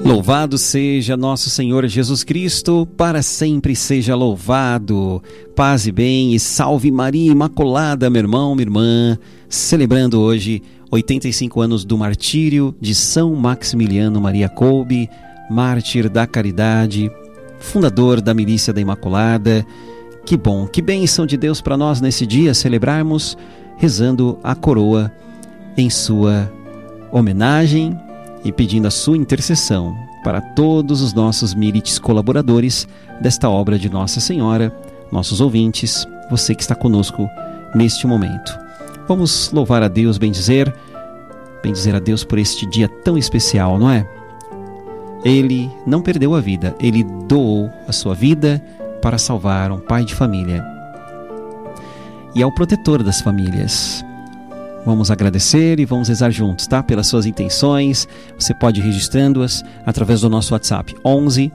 Louvado seja nosso Senhor Jesus Cristo, para sempre seja louvado. Paz e bem e salve Maria Imaculada, meu irmão, minha irmã, celebrando hoje 85 anos do martírio de São Maximiliano Maria Kolbe, mártir da caridade, fundador da Milícia da Imaculada. Que bom, que bênção de Deus para nós nesse dia celebrarmos, rezando a coroa em sua homenagem e pedindo a sua intercessão para todos os nossos milites colaboradores desta obra de Nossa Senhora, nossos ouvintes, você que está conosco neste momento. Vamos louvar a Deus, bendizer a Deus por este dia tão especial, não é? Ele não perdeu a vida, ele doou a sua vida para salvar um pai de família. E é o protetor das famílias. Vamos agradecer e vamos rezar juntos, tá? Pelas suas intenções. Você pode ir registrando-as através do nosso WhatsApp 11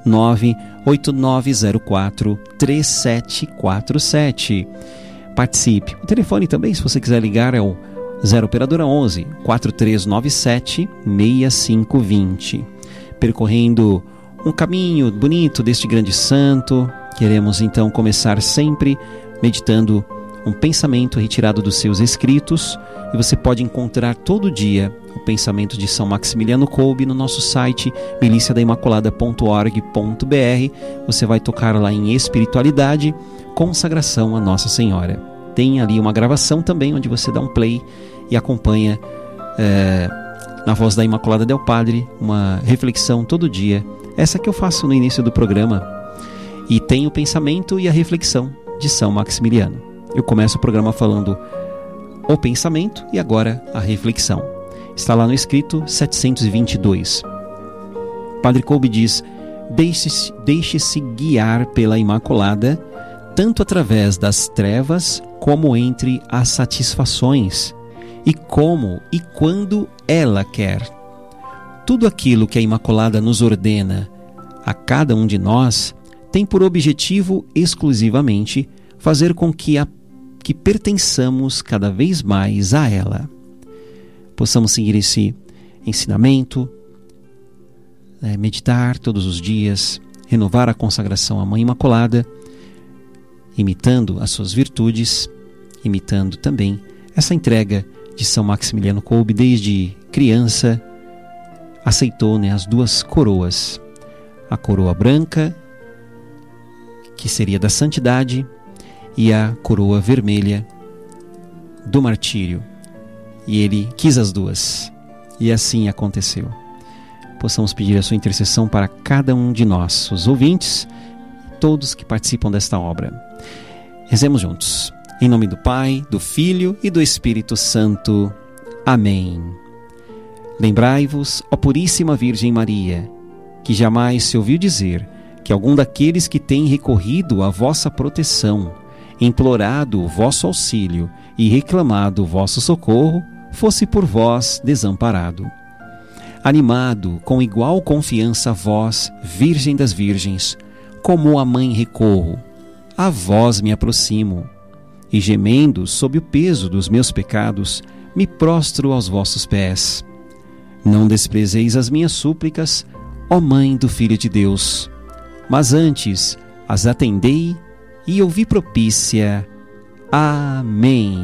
98904 3747. Participe. O telefone também, se você quiser ligar, é o 0 operadora 11 4397 6520. Percorrendo um caminho bonito deste grande santo, queremos então começar sempre meditando um pensamento retirado dos seus escritos, e você pode encontrar todo dia o pensamento de São Maximiliano Kolbe no nosso site miliciadaimaculada.org.br. Você vai tocar lá em espiritualidade, consagração a Nossa Senhora. Tem ali uma gravação também onde você dá um play e acompanha na voz da Imaculada Del Padre uma reflexão todo dia, essa que eu faço no início do programa, e tem o pensamento e a reflexão de São Maximiliano. Eu começo o programa falando o pensamento e agora a reflexão. Está lá no escrito 722. Padre Kolbe diz: deixe-se guiar pela Imaculada, tanto através das trevas como entre as satisfações, e como e quando ela quer. Tudo aquilo que a Imaculada nos ordena a cada um de nós tem por objetivo exclusivamente fazer com que pertençamos cada vez mais a ela. Possamos seguir esse ensinamento, meditar todos os dias, renovar a consagração à Mãe Imaculada, imitando as suas virtudes, imitando também essa entrega de São Maximiliano Kolbe. Desde criança aceitou as duas coroas, a coroa branca, que seria da santidade, e a coroa vermelha do martírio. E ele quis as duas, e assim aconteceu. Possamos pedir a sua intercessão para cada um de nós, os ouvintes, todos que participam desta obra. Rezemos juntos. Em nome do Pai, do Filho e do Espírito Santo. Amém. Lembrai-vos, ó Puríssima Virgem Maria, que jamais se ouviu dizer que algum daqueles que têm recorrido à vossa proteção, implorado o vosso auxílio e reclamado o vosso socorro, fosse por vós desamparado. Animado com igual confiança a vós, Virgem das Virgens, como a Mãe recorro, a vós me aproximo, e gemendo sob o peso dos meus pecados, me prostro aos vossos pés. Não desprezeis as minhas súplicas, ó Mãe do Filho de Deus, mas antes as atendei e ouvi propícia. Amém.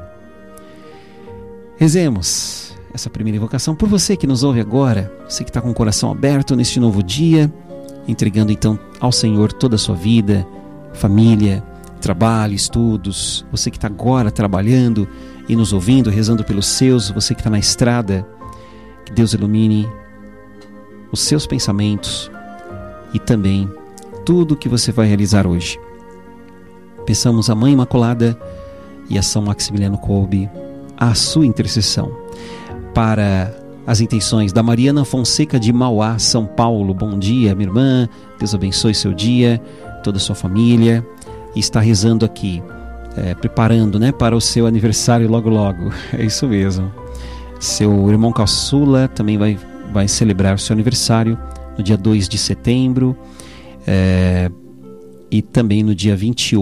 Rezemos essa primeira invocação por você que nos ouve agora, você que está com o coração aberto neste novo dia, entregando então ao Senhor toda a sua vida, família, trabalho, estudos. Você que está agora trabalhando e nos ouvindo, rezando pelos seus, você que está na estrada, que Deus ilumine os seus pensamentos e também tudo o que você vai realizar hoje. Peçamos à Mãe Imaculada e a São Maximiliano Kolbe a sua intercessão. Para as intenções da Mariana Fonseca de Mauá, São Paulo. Bom dia, minha irmã. Deus abençoe seu dia, toda a sua família. E está rezando aqui, preparando para o seu aniversário logo logo. É isso mesmo. Seu irmão caçula também vai celebrar o seu aniversário no dia 2 de setembro. E também no dia 28